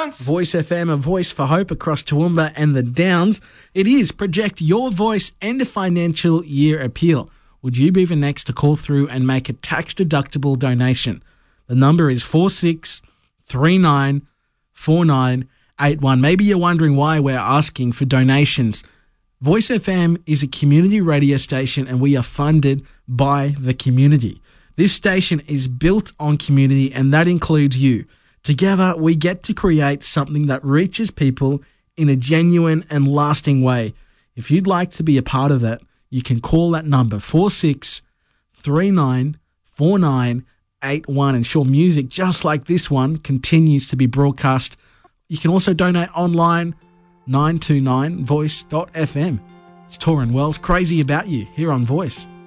dance. Voice FM, a voice for hope across Toowoomba and the Downs. It is Project Your Voice and a Financial Year Appeal. Would you be the next to call through and make a tax-deductible donation? The number is 46394981. Maybe you're wondering why we're asking for donations. Voice FM is a community radio station and we are funded by the community. This station is built on community and that includes you. Together, we get to create something that reaches people in a genuine and lasting way. If you'd like to be a part of that, you can call that number 46394981 and sure music just like this one continues to be broadcast. You can also donate online, 929voice.fm. It's Torin Wells, Crazy About You, here on Voice.